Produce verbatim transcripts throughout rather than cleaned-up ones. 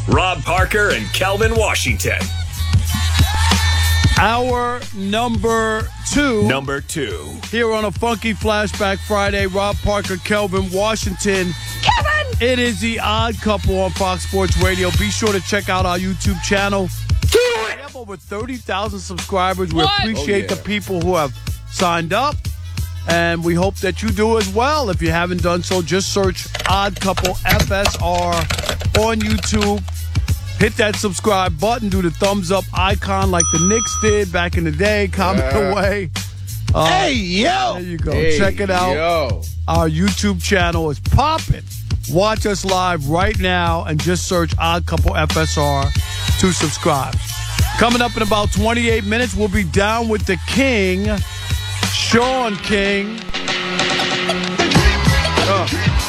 Rob Parker and Kelvin Washington. Our number two. Number two. Here on a Funky Flashback Friday, Rob Parker, Kelvin Washington. Kevin! It is the Odd Couple on Fox Sports Radio. Be sure to check out our YouTube channel. We have over thirty thousand subscribers. We What? appreciate Oh, yeah. the people who have signed up. And we hope that you do as well. If you haven't done so, just search Odd Couple F S R on YouTube. Hit that subscribe button. Do the thumbs up icon like the Knicks did back in the day. Comment Yeah. away. Uh, Hey, yo. There you go. Hey, Check it out. Yo. Our YouTube channel is popping. Watch us live right now and just search Odd Couple F S R to subscribe. Coming up in about twenty-eight minutes, we'll be down with the King, Sean King. Uh,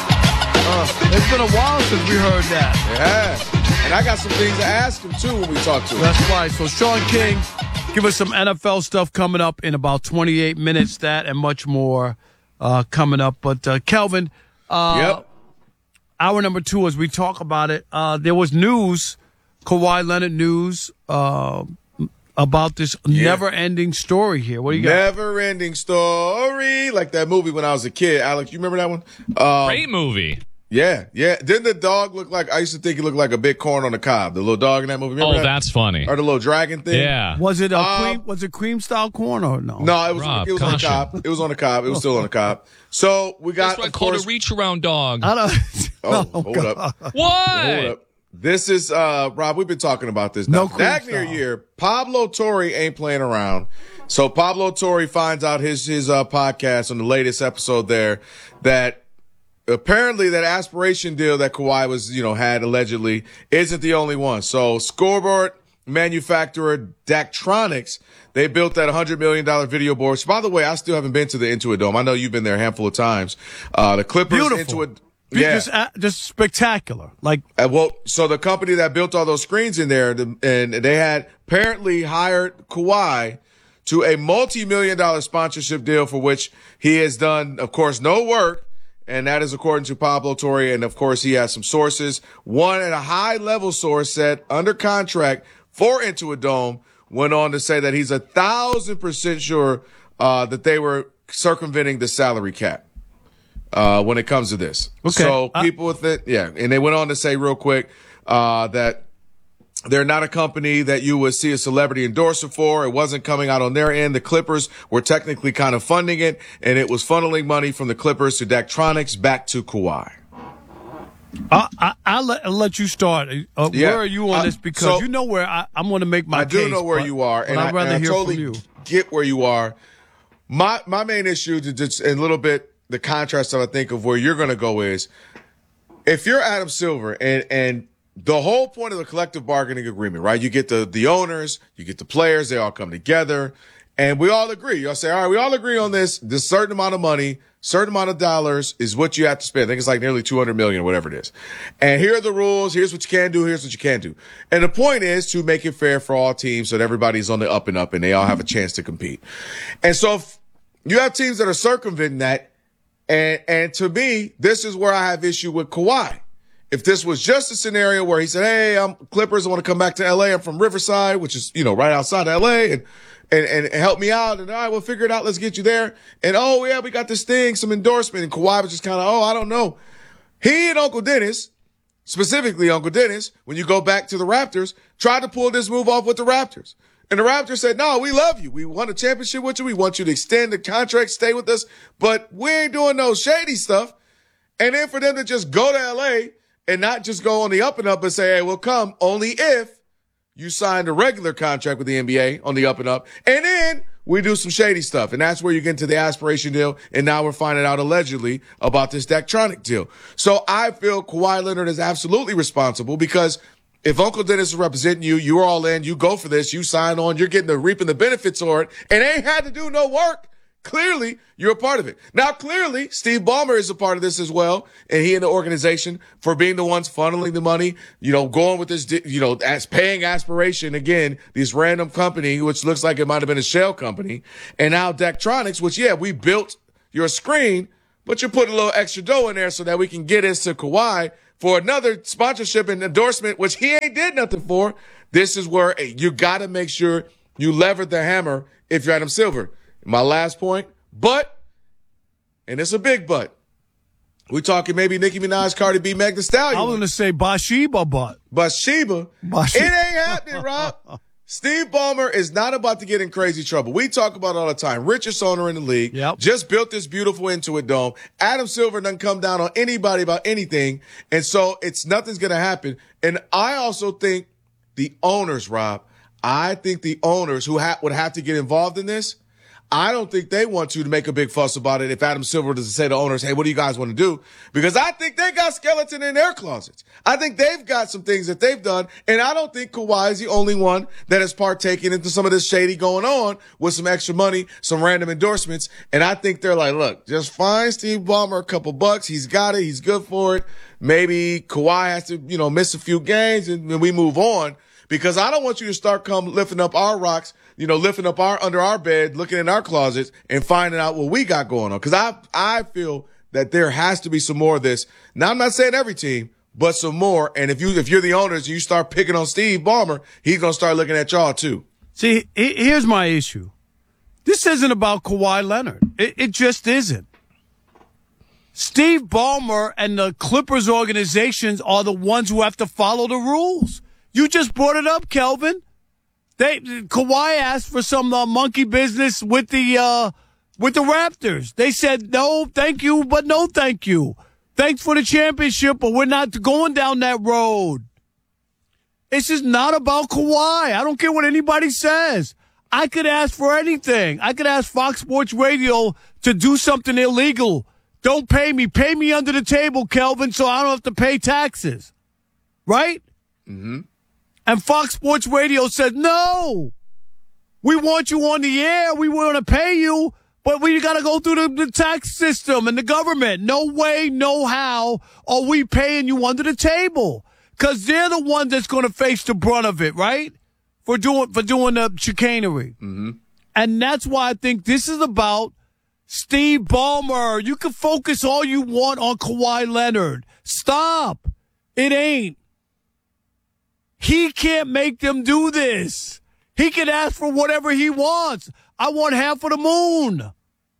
uh, it's been a while since we heard that. Yeah. And I got some things to ask him, too, when we talk to him. That's right. So Sean King, give us some N F L stuff coming up in about twenty-eight minutes. That and much more uh, coming up. But uh, Kelvin, uh, Yep. hour number two, as we talk about it, uh, there was news, Kawhi Leonard news, uh, about this Yeah. never-ending story here. What do you got? Never-ending story. Like that movie when I was a kid. Alex, you remember that one? Um, Great movie. Yeah, yeah. Didn't the dog look like, I used to think he looked like a big corn on the cob, the little dog in that movie. Remember Oh, that? that's funny. Or the little dragon thing? Yeah. Was it a Um, cream? Was it cream style corn or no? No, it was, Rob, it was on the caution. cob. It was on the cob. It was still on the cob. So we got, That's what I of called course, a reach around dog. I don't. oh, Oh, hold God. up. What? Hold up. This is, uh, Rob, we've been talking about this. No Now, cream Dagnier style. year, Pablo Torre ain't playing around. So Pablo Torre finds out his, his, uh, podcast on the latest episode there that apparently that aspiration deal that Kawhi was, you know, had allegedly isn't the only one. So scoreboard manufacturer Daktronics, they built that one hundred million dollars video board. So, by the way, I still haven't been to the Intuit Dome. I know you've been there a handful of times. Uh, the Clippers Beautiful. Intuit. Be- Yeah. Just, uh, just spectacular. Like, Uh, well, so the company that built all those screens in there, the, and they had apparently hired Kawhi to a multi-million dollar sponsorship deal for which he has done, of course, no work. And that is according to Pablo Torre. And of course, he has some sources. One at a high level source said under contract for Intuit Dome went on to say that he's a thousand percent sure, uh, that they were circumventing the salary cap. Uh, when it comes to this. Okay. So Uh, people with it, yeah. And they went on to say real quick, uh, that they're not a company that you would see a celebrity endorser for. It wasn't coming out on their end. The Clippers were technically kind of funding it, and it was funneling money from the Clippers to Daktronics back to Kawhi. I, I, I'll, let, I'll let you start. Uh, Yeah. Where are you on Uh, this? Because so- you know where I, I'm going to make my I do case, know where but- you are, but and, I'd I, rather and I hear totally from you. get where you are. My my main issue, to just a little bit, the contrast that I think of where you're going to go is, if you're Adam Silver and and the whole point of the collective bargaining agreement, right? You get the the owners, you get the players, they all come together, and we all agree. You'll say, all right, we all agree on this. This certain amount of money, certain amount of dollars is what you have to spend. I think it's like nearly two hundred million, whatever it is. And here are the rules. Here's what you can do. Here's what you can't do. And the point is to make it fair for all teams so that everybody's on the up and up and they all have a chance to compete. And so if you have teams that are circumventing that, and and to me, this is where I have issue with Kawhi. If this was just a scenario where he said, hey, I'm Clippers, I want to come back to L A. I'm from Riverside, which is, you know, right outside L A, and and and help me out. And all right, we'll figure it out. Let's get you there. And oh, yeah, we got this thing, some endorsement. And Kawhi was just kind of, oh, I don't know. He and Uncle Dennis, specifically Uncle Dennis, when you go back to the Raptors, tried to pull this move off with the Raptors. And the Raptors said, no, we love you. We won a championship with you. We want you to extend the contract, stay with us. But we ain't doing no shady stuff. And then for them to just go to L A and not just go on the up and up and say, hey, we'll come only if you signed a regular contract with the N B A on the up and up. And then we do some shady stuff. And that's where you get into the aspiration deal. And now we're finding out allegedly about this Daktronic deal. So I feel Kawhi Leonard is absolutely responsible because if Uncle Dennis is representing you, you're all in, you go for this, you sign on, you're getting the reaping the benefits for it, and ain't had to do no work. Clearly, you're a part of it. Now, clearly, Steve Ballmer is a part of this as well, and he and the organization for being the ones funneling the money, you know, going with this, you know, as paying aspiration, again, this random company, which looks like it might have been a shell company, and now Daktronics, which, yeah, we built your screen, but you put a little extra dough in there so that we can get us to Kawhi for another sponsorship and endorsement, which he ain't did nothing for. This is where you got to make sure you lever the hammer if you're Adam Silver. My last point, but, and it's a big but, we're talking maybe Nicki Minaj, Cardi B, Meg Thee Stallion. I was going to say Bathsheba, but. Bathsheba. Bathsheba. It ain't happening, Rob. Steve Ballmer is not about to get in crazy trouble. We talk about it all the time. Richest owner in the league. Yep. Just built this beautiful Intuit Dome. Adam Silver doesn't come down on anybody about anything. And so it's nothing's going to happen. And I also think the owners, Rob, I think the owners who ha- would have to get involved in this, I don't think they want you to make a big fuss about it if Adam Silver doesn't say to owners, hey, what do you guys want to do? Because I think they got skeleton in their closets. I think they've got some things that they've done, and I don't think Kawhi is the only one that has partaken into some of this shady going on with some extra money, some random endorsements. And I think they're like, look, just find Steve Ballmer a couple bucks. He's got it. He's good for it. Maybe Kawhi has to, you know, miss a few games and then we move on. Because I don't want you to start come lifting up our rocks, you know, lifting up our under our bed, looking in our closets and finding out what we got going on. Because I I feel that there has to be some more of this. Now I'm not saying every team, but some more. And if you if you're the owners, you start picking on Steve Ballmer, he's gonna start looking at y'all too. See, here's my issue. This isn't about Kawhi Leonard. It, it just isn't. Steve Ballmer and the Clippers organizations are the ones who have to follow the rules. You just brought it up, Kelvin. They Kawhi asked for some uh, monkey business with the uh, with the Raptors. They said no, thank you, but no, thank you. Thanks for the championship, but we're not going down that road. This is not about Kawhi. I don't care what anybody says. I could ask for anything. I could ask Fox Sports Radio to do something illegal. Don't pay me. Pay me under the table, Kelvin, so I don't have to pay taxes. Right? Mm-hmm. And Fox Sports Radio said, no, we want you on the air. We want to pay you, but we got to go through the, the tax system and the government. No way, no how are we paying you under the table, because they're the one that's going to face the brunt of it, right? For doing, for doing the chicanery. Mm-hmm. And that's why I think this is about Steve Ballmer. You can focus all you want on Kawhi Leonard. Stop. It ain't. He can't make them do this. He can ask for whatever he wants. I want half of the moon.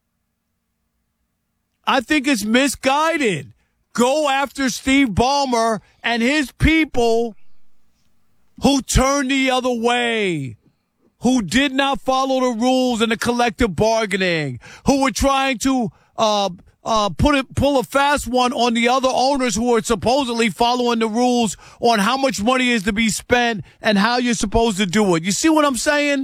I think it's misguided. Go after Steve Ballmer and his people who turned the other way, who did not follow the rules and the collective bargaining, who were trying to uh, uh, put it, pull a fast one on the other owners who are supposedly following the rules on how much money is to be spent and how you're supposed to do it. You see what I'm saying?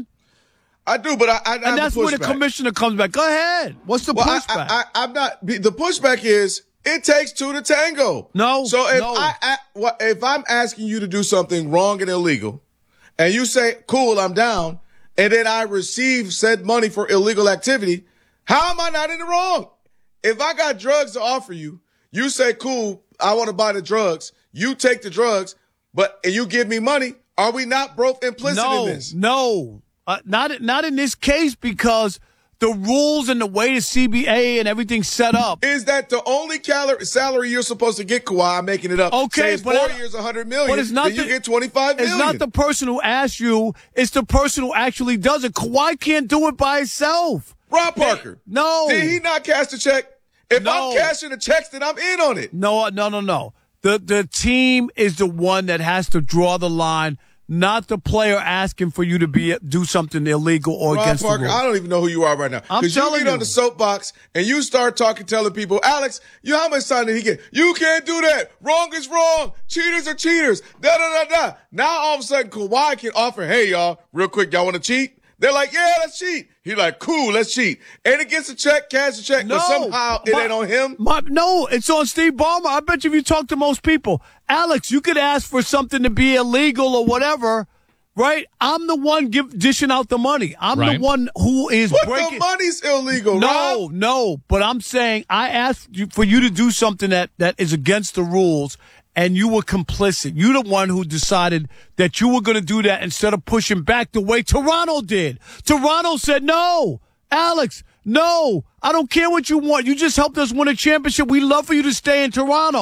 I do, but I, I and that's where the commissioner comes back. Go ahead. What's the well, pushback? I, I, I'm not. The pushback is it takes two to tango. No. So if no. I, I if I'm asking you to do something wrong and illegal, and you say, "Cool, I'm down," and then I receive said money for illegal activity, how am I not in the wrong? If I got drugs to offer you, you say, "Cool, I want to buy the drugs." You take the drugs, but and you give me money. Are we not both implicit no, in this? No, uh, not not in this case, because the rules and the way the C B A and everything's set up. Is that the only calorie, salary you're supposed to get, Kawhi? I'm making it up. Okay, Say it's but four I, years, one hundred million. But it's not then the, you get twenty-five million. It's not the person who asked you. It's the person who actually does it. Kawhi can't do it by himself. Rob Parker. No. Did he not cash the check? If no. I'm cashing the checks, then I'm in on it. No, no, no, no. The the team is the one that has to draw the line, not the player asking for you to be do something illegal or Rob against Parker, the rules. I don't even know who you are right now. I'm Because you telling get you. on the soapbox and you start talking, telling people, Alex, you how much time did he get? You can't do that. Wrong is wrong. Cheaters are cheaters. Da da da da. Now all of a sudden Kawhi can offer, hey y'all, real quick, y'all want to cheat? They're like, yeah, let's cheat. He like, cool, let's cheat. And it gets a check, cash a check, No, but somehow it my- ain't on him. My, no, it's on Steve Ballmer. I bet you if you talk to most people, Alex, you could ask for something to be illegal or whatever, right? I'm the one give, dishing out the money. I'm Right. the one who is But breaking. the money's illegal, No, Rob. no, but I'm saying I asked you for you to do something that, that is against the rules, and you were complicit. You're the one who decided that you were going to do that instead of pushing back the way Toronto did. Toronto said, no, Alex, no, I don't care what you want. You just helped us win a championship. We love for you to stay in Toronto.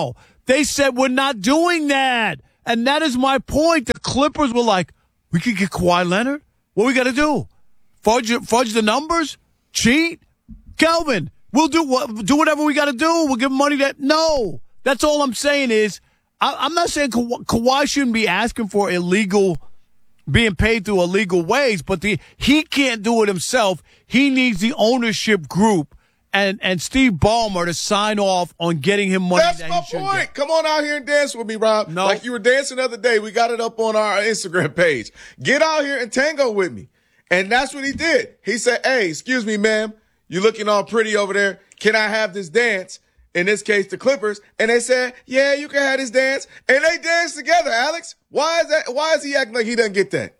They said we're not doing that. And that is my point. The Clippers were like, we could get Kawhi Leonard? What we got to do? Fudge, fudge the numbers? Cheat? Kelvin, we'll do what, do whatever we got to do. We'll give money that. No. That's all I'm saying is, I, I'm not saying Ka- Kawhi shouldn't be asking for illegal, being paid through illegal ways, but the he can't do it himself. He needs the ownership group and, and Steve Ballmer to sign off on getting him money. That's that my he should point. get. Come on out here and dance with me, Rob. No. Like you were dancing the other day. We got it up on our Instagram page. Get out here and tango with me. And that's what he did. He said, hey, excuse me, ma'am. You looking all pretty over there. Can I have this dance? In this case, the Clippers. And they said, yeah, you can have this dance. And they danced together, Alex. Why is that? Why is he acting like he doesn't get that?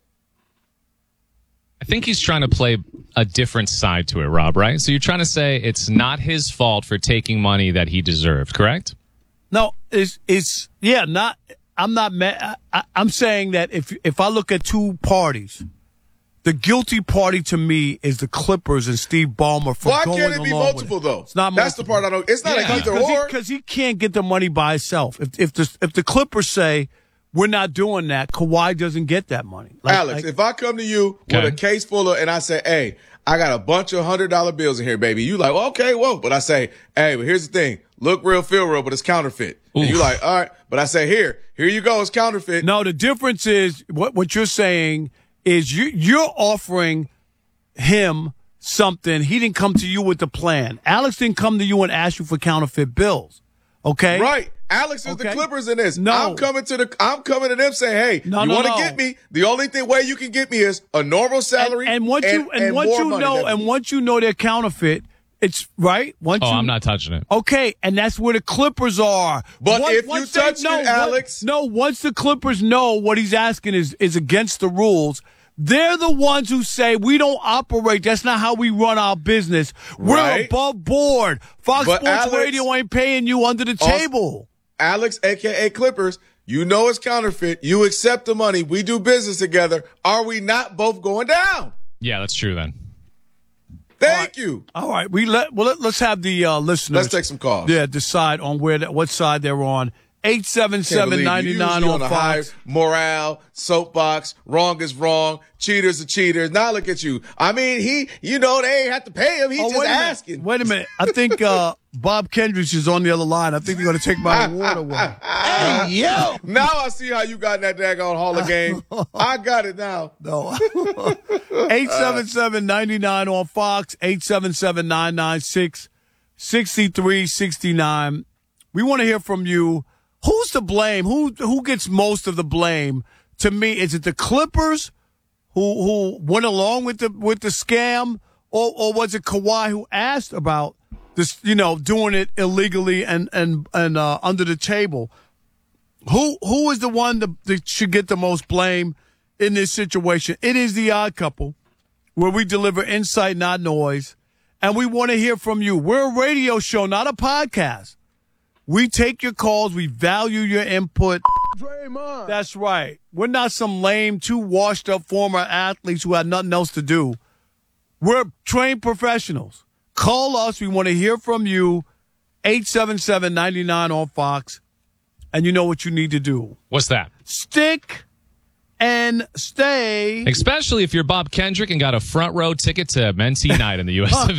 I think he's trying to play a different side to it, Rob, right? So you're trying to say it's not his fault for taking money that he deserved, correct? No, it's, it's, yeah, not, I'm not mad. I, I'm saying that if, if I look at two parties, the guilty party to me is the Clippers and Steve Ballmer for Why going can't it be along multiple, with it. though? It's not That's multiple. the part I don't, it's not Yeah. an either or. Because he, he can't get the money by himself. If, if the, if the Clippers say, we're not doing that, Kawhi doesn't get that money. Like, Alex, like, if I come to you Okay. with a case full of, and I say, hey, I got a bunch of hundred dollar bills in here, baby. You like, well, okay, whoa. But I say, hey, but here's the thing. Look real, feel real, but it's counterfeit. And you like, all right. But I say, here, here you go. It's counterfeit. no, the difference is what, what you're saying is you, you're offering him something. He didn't come to you with the plan. Alex didn't come to you and ask you for counterfeit bills. Okay? Right. Alex is Okay. the Clippers in this. No. I'm coming to the, I'm coming to them saying, hey, No, you no, want to no. get me? The only thing way you can get me is a normal And, salary. and once you and, once more you money know than and me. once you know they're counterfeit, it's right. Once Oh, you, I'm not touching it. Okay, and that's where the Clippers are. But Once- if you once they touched know it, what- Alex- no, once the Clippers know what he's asking is is against the rules, they're the ones who say we don't operate. That's not how we run our business. We're Right. above board. Fox But Sports Alex- Radio ain't paying you under the Also- table. Alex, A K A Clippers, you know it's counterfeit. You accept the money. We do business together. Are we not both going down? Yeah, that's true then. Thank you. All right, we let well let, let's have the uh, listeners. Let's take some calls. Yeah, decide on where that, what side they're on. Eight seven Can't seven believe you. ninety nine Usually on a high Fox. morale, soapbox, wrong is wrong, cheaters are cheaters. Now look at you. I mean, he, you know, they ain't have to pay him. He's Oh, just wait a minute. asking. Wait a minute. I think uh, Bob Kendricks is on the other line. I think they're going to take my award away. Hey, yo. Now I see how you got in that daggone Hall of Game. I got it now. No. eight seven seven, nine nine on Fox, eight seven seven, nine nine six, six three six nine. We want to hear from you. Who's to blame? Who who gets most of the blame? To me, is it the Clippers who who went along with the with the scam, or or was it Kawhi who asked about this? You know, doing it illegally and and and uh, under the table. Who who is the one that, that should get the most blame in this situation? It is the Odd Couple, where we deliver insight, not noise, and we want to hear from you. We're a radio show, not a podcast. We take your calls. We value your input. Draymond. That's right. We're not some lame, too washed up former athletes who had nothing else to do. We're trained professionals. Call us. We want to hear from you. eight seven seven, nine nine on Fox. And you know what you need to do. What's that? Stick and stay. Especially if you're Bob Kendrick and got a front row ticket to Mentee Night in the U S of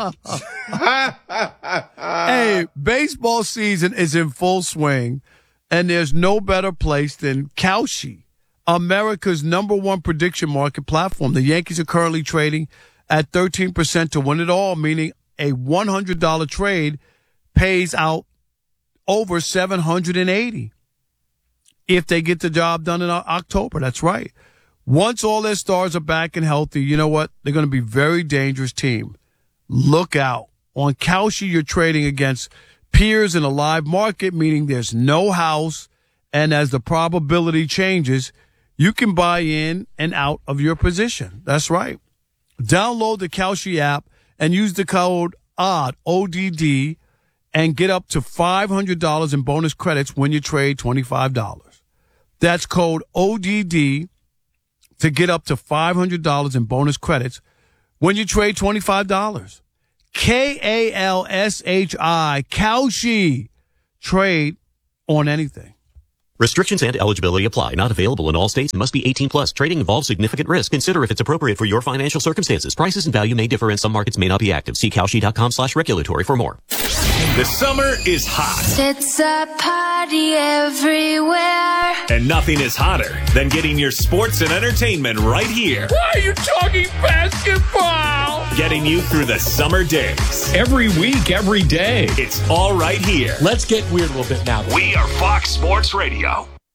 A. Hey, baseball season is in full swing, and there's no better place than Kalshi, America's number one prediction market platform. The Yankees are currently trading at thirteen percent to win it all, meaning a one hundred dollars trade pays out over seven hundred eighty if they get the job done in October. That's right. Once all their stars are back and healthy, you know what? They're going to be a very dangerous team. Look out. On Kalshi, you're trading against peers in a live market, meaning there's no house, and as the probability changes, you can buy in and out of your position. That's right. Download the Kalshi app and use the code O D D, O D D, and get up to five hundred dollars in bonus credits when you trade twenty-five dollars. That's code O D D to get up to five hundred dollars in bonus credits when you trade twenty-five dollars. K A L S H I, Kalshi. Trade on anything. Restrictions and eligibility apply. Not available in all states. Must be eighteen plus. Trading involves significant risk. Consider if it's appropriate for your financial circumstances. Prices and value may differ and some markets may not be active. See Kalshi.com slash regulatory for more. The summer is hot. It's a party everywhere. And nothing is hotter than getting your sports and entertainment right here. Why are you talking basketball? Getting you through the summer days. Every week, every day. It's all right here. Let's get weird a little bit now. We are Fox Sports Radio.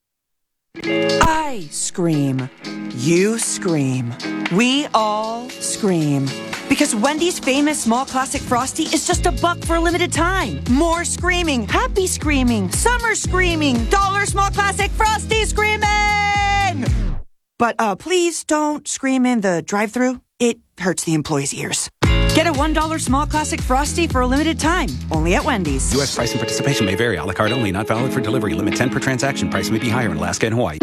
I scream. You scream. We all scream. Because Wendy's famous small classic Frosty is just a buck for a limited time. More screaming, happy screaming, summer screaming, dollar small classic Frosty screaming! But uh, please don't scream in the drive-thru. It hurts the employees' ears. Get a one dollar small classic Frosty for a limited time. Only at Wendy's. U S price and participation may vary. A la carte only. Not valid for delivery. Limit ten per transaction. Price may be higher in Alaska and Hawaii.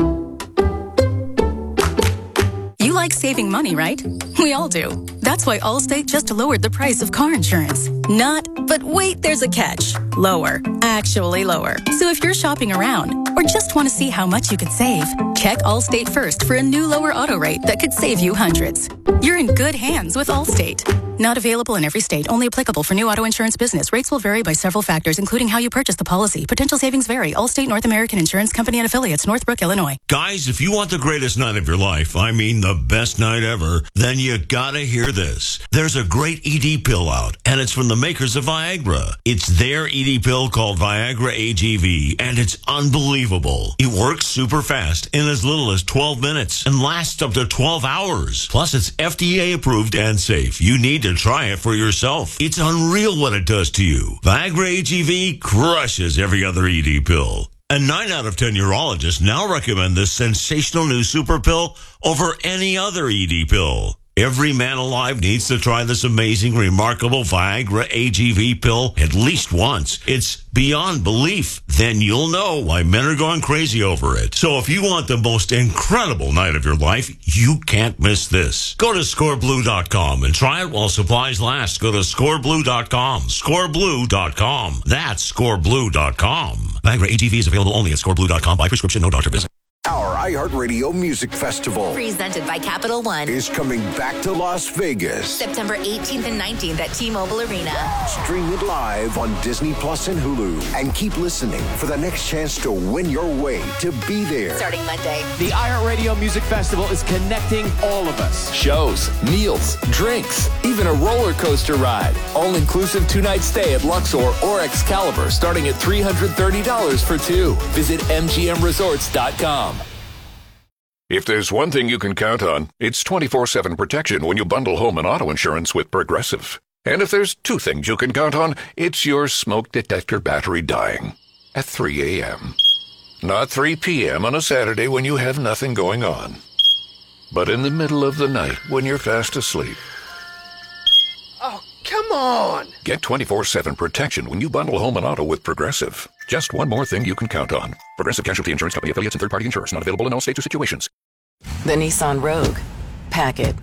You like saving money, right? We all do. That's why Allstate just lowered the price of car insurance. Not, but wait, there's a catch. Lower. Actually lower. So if you're shopping around or just want to see how much you could save, check Allstate first for a new lower auto rate that could save you hundreds. You're in good hands with Allstate. Not available in every state. Only applicable for new auto insurance business. Rates will vary by several factors, including how you purchase the policy. Potential savings vary. Allstate North American Insurance Company and affiliates, Northbrook, Illinois. Guys, if you want the greatest night of your life, I mean the best night ever, then you gotta hear this. There's a great E D pill out, and it's from the makers of Viagra. It's their E D pill called Viagra A G V, and it's unbelievable. It works super fast in as little as twelve minutes and lasts up to twelve hours. Plus, it's F D A approved and safe. You need to try it for yourself. It's unreal what it does to you. Viagra A G V crushes every other E D pill. And nine out of ten urologists now recommend this sensational new super pill over any other E D pill. Every man alive needs to try this amazing, remarkable Viagra A G V pill at least once. It's beyond belief. Then you'll know why men are going crazy over it. So if you want the most incredible night of your life, you can't miss this. Go to score blue dot com and try it while supplies last. Go to score blue dot com. score blue dot com. That's score blue dot com. Viagra A G V is available only at score blue dot com by prescription, no doctor visit. Our iHeartRadio Music Festival, presented by Capital One, is coming back to Las Vegas. September eighteenth and nineteenth at T-Mobile Arena. Stream it live on Disney Plus and Hulu. And keep listening for the next chance to win your way to be there. Starting Monday. The iHeartRadio Music Festival is connecting all of us. Shows, meals, drinks, even a roller coaster ride. All-inclusive two-night stay at Luxor or Excalibur starting at three hundred thirty dollars for two. Visit M G M resorts dot com. If there's one thing you can count on, it's twenty-four seven protection when you bundle home and auto insurance with Progressive. And if there's two things you can count on, it's your smoke detector battery dying at three a.m. Not three p.m. on a Saturday when you have nothing going on, but in the middle of the night when you're fast asleep. Oh, come on! Get twenty-four seven protection when you bundle home and auto with Progressive. Just one more thing you can count on. Progressive Casualty Insurance Company, affiliates, and third-party insurers. Not available in all states or situations. The Nissan Rogue. Pack it.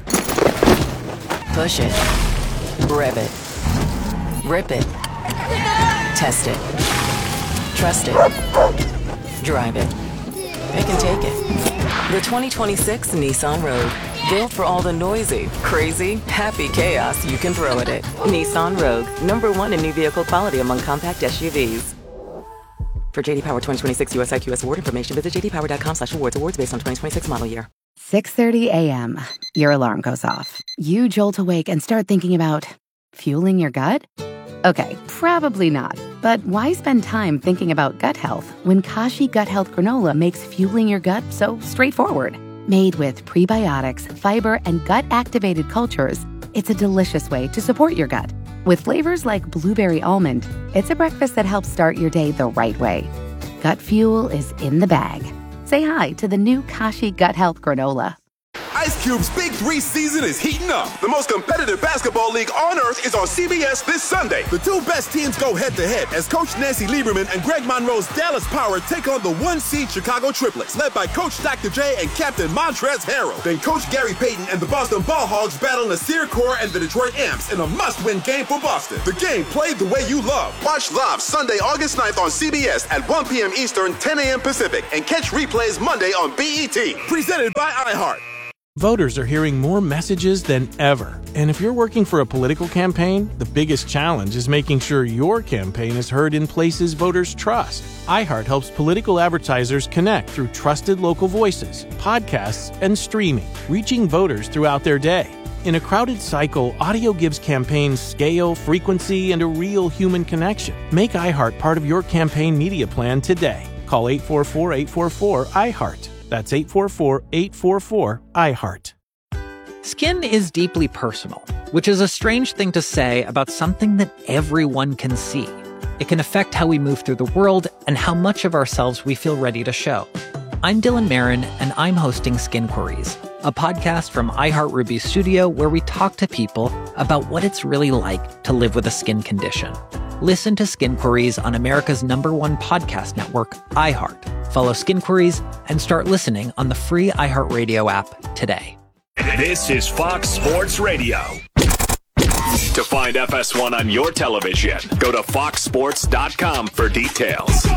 Push it. Rev it. Rip it. Test it. Trust it. Drive it. It can take it. The twenty twenty-six Nissan Rogue. Built for all the noisy, crazy, happy chaos you can throw at it. Nissan Rogue. Number one in new vehicle quality among compact S U Vs. For J D Power twenty twenty-six U S I Q S award information, visit j d power dot com slash awards. Awards based on twenty twenty-six model year. six thirty a.m. Your alarm goes off. You jolt awake and start thinking about fueling your gut? Okay, probably not. But why spend time thinking about gut health when Kashi Gut Health Granola makes fueling your gut so straightforward? Made with prebiotics, fiber, and gut-activated cultures, it's a delicious way to support your gut. With flavors like blueberry almond, it's a breakfast that helps start your day the right way. Gut fuel is in the bag. Say hi to the new Kashi Gut Health Granola. Ice Cube's Big Three season is heating up. The most competitive basketball league on earth is on C B S this Sunday. The two best teams go head-to-head as Coach Nancy Lieberman and Greg Monroe's Dallas Power take on the one-seed Chicago Triplets, led by Coach Doctor J and Captain Montrezl Harrell. Then Coach Gary Payton and the Boston Ball Hogs battle Nasir Kaur and the Detroit Amps in a must-win game for Boston. The game played the way you love. Watch live Sunday, August ninth on C B S at one p.m. Eastern, ten a.m. Pacific, and catch replays Monday on B E T. Presented by iHeart. Voters are hearing more messages than ever. And if you're working for a political campaign, the biggest challenge is making sure your campaign is heard in places voters trust. iHeart helps political advertisers connect through trusted local voices, podcasts, and streaming, reaching voters throughout their day. In a crowded cycle, audio gives campaigns scale, frequency, and a real human connection. Make iHeart part of your campaign media plan today. Call eight four four, eight four four, I heart. That's eight four four, eight four four, I heart. Skin is deeply personal, which is a strange thing to say about something that everyone can see. It can affect how we move through the world and how much of ourselves we feel ready to show. I'm Dylan Marin, and I'm hosting Skin Queries, a podcast from iHeart Ruby Studio where we talk to people about what it's really like to live with a skin condition. Listen to Skin Queries on America's number one podcast network, iHeart. Follow Skin Queries and start listening on the free iHeartRadio app today. This is Fox Sports Radio. To find F S one on your television, go to fox sports dot com for details.